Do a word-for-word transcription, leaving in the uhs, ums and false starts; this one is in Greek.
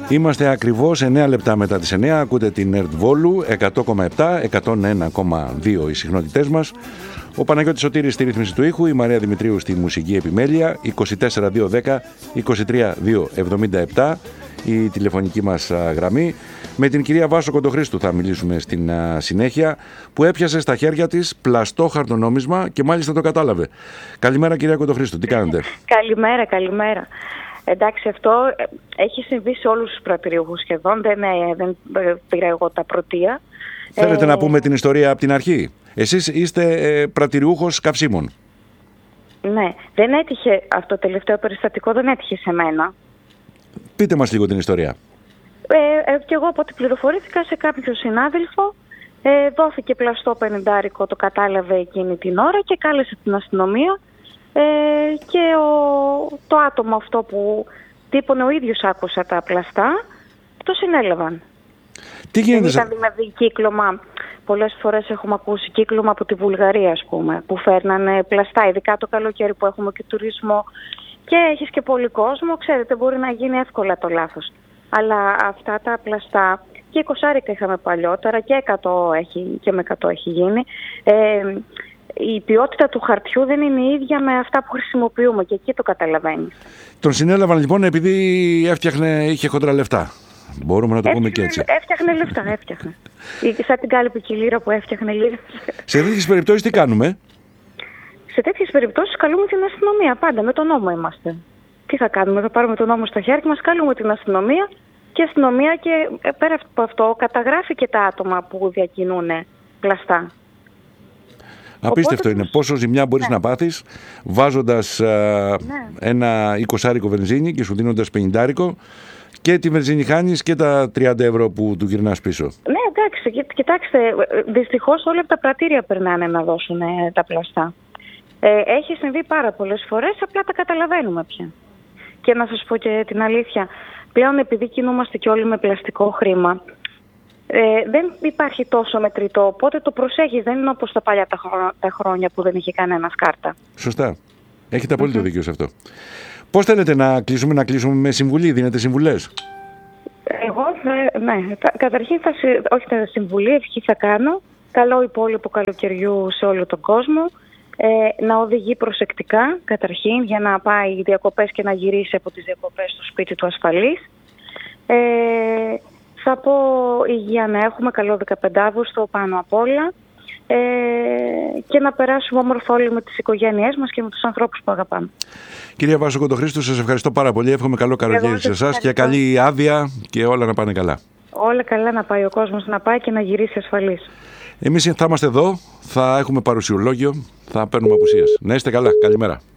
Είμαστε ακριβώς εννέα λεπτά μετά τις εννέα. Ακούτε την ΕΡΤ Βόλου εκατό κόμμα επτά, εκατόν ένα κόμμα δύο οι συχνότητές μας. Ο Παναγιώτης Σωτήρης στη ρύθμιση του ήχου, η Μαρία Δημητρίου στη μουσική επιμέλεια. είκοσι τέσσερα δύο δέκα είκοσι τρία δύο εβδομήντα επτά η τηλεφωνική μας γραμμή. Με την κυρία Βάσο Κοντοχρήστου θα μιλήσουμε στην συνέχεια, που έπιασε στα χέρια της πλαστό χαρτονόμισμα και μάλιστα το κατάλαβε. Καλημέρα κυρία Κοντοχρήστου, τι κάνετε? Καλημέρα, καλημέρα. Εντάξει, αυτό έχει συμβεί σε όλους τους πρατηριούχους σχεδόν, δεν, δεν πήρα εγώ τα πρωτεία. Θέλετε ε... να πούμε την ιστορία από την αρχή? Εσείς είστε ε, πρατηριούχος καυσίμων. Ναι, δεν έτυχε αυτό το τελευταίο περιστατικό, δεν έτυχε σε μένα. Πείτε μας λίγο την ιστορία. Ε, ε, και εγώ από ό,τι πληροφορήθηκα σε κάποιο συνάδελφο, ε, δόθηκε πλαστό πενηντάρικο, το κατάλαβε εκείνη την ώρα και κάλεσε την αστυνομία. Ε, και ο, το άτομο αυτό που τύπωνε ο ίδιος άκουσα τα πλαστά, το συνέλαβαν. Τι γίνεται? Δεν ήταν δηλαδή κύκλωμα, πολλές φορές έχουμε ακούσει κύκλωμα από τη Βουλγαρία, ας πούμε, που φέρνανε πλαστά, ειδικά το καλοκαίρι που έχουμε και τουρισμό και έχεις και πολύ κόσμο, ξέρετε, μπορεί να γίνει εύκολα το λάθος. Αλλά αυτά τα πλαστά, και εικοσάρικα είχαμε παλιότερα και εκατό έχει, και με εκατό έχει γίνει, ε, η ποιότητα του χαρτιού δεν είναι η ίδια με αυτά που χρησιμοποιούμε και εκεί το καταλαβαίνεις. Τον συνέλαβαν λοιπόν επειδή έφτιαχνε, είχε χοντρά λεφτά. Μπορούμε να το έφτιαχνε, πούμε και έτσι. Έφτιαχνε λεφτά, έφτιαχνε. Σαν την κάλυπη και λίρα που έφτιαχνε λίρα. Σε τέτοιες περιπτώσεις τι κάνουμε? Σε τέτοιες περιπτώσεις καλούμε την αστυνομία. Πάντα με τον νόμο είμαστε. Τι θα κάνουμε, θα πάρουμε τον νόμο στα χέρια μας, καλούμε την αστυνομία και η αστυνομία και πέρα από αυτό καταγράφει και τα άτομα που διακινούν πλαστά. Απίστευτο. Οπότε, είναι πόσο ζημιά μπορείς ναι. να πάθεις βάζοντας α, ναι. ένα εικοσάρικο βενζίνη και σου δίνοντας πενηντάρικο και τη βενζίνη χάνεις και τα τριάντα ευρώ που του γυρνάς πίσω. Ναι, εντάξει, κοιτάξτε, δυστυχώς όλα τα πρατήρια περνάνε να δώσουν ε, τα πλαστά. Ε, έχει συμβεί πάρα πολλές φορές, απλά τα καταλαβαίνουμε πια. Και να σας πω και την αλήθεια, πλέον επειδή κινούμαστε και όλοι με πλαστικό χρήμα, Ε, δεν υπάρχει τόσο μετρητό, οπότε το προσέχεις, δεν είναι όπως τα παλιά τα, χρό, τα χρόνια που δεν είχε κανένας κάρτα. Σωστά. Έχετε απόλυτο mm-hmm. δίκιο σε αυτό. Πώς θέλετε να κλείσουμε, να κλείσουμε με συμβουλή, δίνετε συμβουλές? Εγώ, ναι, καταρχήν θα, όχι τα συμβουλή, ευχή θα κάνω. Καλό υπόλοιπο καλοκαιριού σε όλο τον κόσμο. Ε, να οδηγεί προσεκτικά, καταρχήν, για να πάει διακοπές και να γυρίσει από τις διακοπές στο σπίτι του ασφαλής. Ε, Θα πω υγεία να έχουμε, καλό δεκαπέντε Αυγούστου πάνω απ' όλα ε, και να περάσουμε όμορφα όλοι με τις οικογένειές μας και με τους ανθρώπους που αγαπάμε. Κυρία Βάσο Κοντοχρήστου, σας ευχαριστώ πάρα πολύ. Εύχομαι καλό καλοκαίρι σε εσάς και καλή άδεια και όλα να πάνε καλά. Όλα καλά να πάει ο κόσμος, να πάει και να γυρίσει ασφαλής. Εμείς θα είμαστε εδώ, θα έχουμε παρουσιολόγιο, θα παίρνουμε απουσίες. Να είστε καλά. Καλημέρα.